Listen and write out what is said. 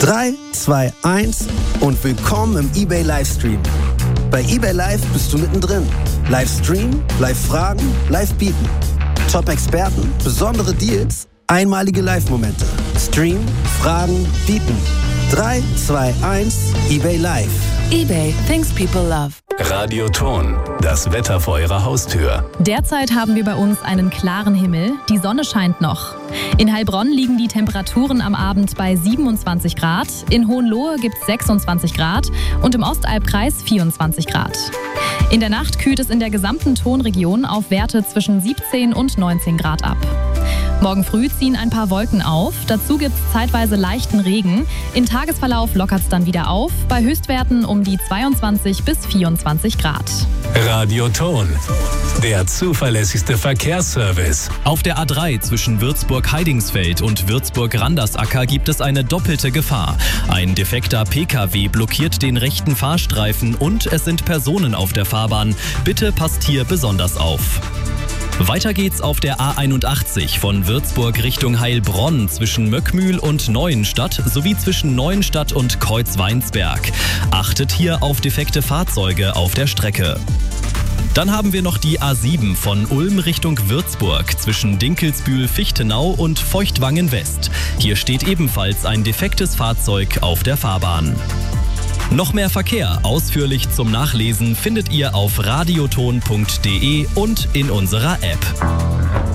3, 2, 1 und willkommen im eBay Livestream. Bei eBay Live bist du mittendrin. Live streamen, live fragen, live bieten. Top-Experten, besondere Deals, einmalige Live-Momente. Streamen, fragen, bieten. 3, 2, 1, eBay Live. eBay, things people love. Radioton, das Wetter vor Ihrer Haustür. Derzeit haben wir bei uns einen klaren Himmel. Die Sonne scheint noch. In Heilbronn liegen die Temperaturen am Abend bei 27 Grad. In Hohenlohe gibt es 26 Grad und im Ostalbkreis 24 Grad. In der Nacht kühlt es in der gesamten Tonregion auf Werte zwischen 17 und 19 Grad ab. Morgen früh ziehen ein paar Wolken auf. Dazu gibt es zeitweise leichten Regen. Im Tagesverlauf lockert es dann wieder auf, bei Höchstwerten um die 22 bis 24 Grad. Radioton, der zuverlässigste Verkehrsservice. Auf der A3 zwischen Würzburg-Heidingsfeld und Würzburg-Randersacker gibt es eine doppelte Gefahr. Ein defekter PKW blockiert den rechten Fahrstreifen und es sind Personen auf der Fahrbahn. Bitte passt hier besonders auf. Weiter geht's auf der A81 von Würzburg Richtung Heilbronn zwischen Möckmühl und Neuenstadt sowie zwischen Neuenstadt und Kreuzweinsberg. Achtet hier auf defekte Fahrzeuge auf der Strecke. Dann haben wir noch die A7 von Ulm Richtung Würzburg zwischen Dinkelsbühl-Fichtenau und Feuchtwangen West. Hier steht ebenfalls ein defektes Fahrzeug auf der Fahrbahn. Noch mehr Verkehr ausführlich zum Nachlesen findet ihr auf radioton.de und in unserer App.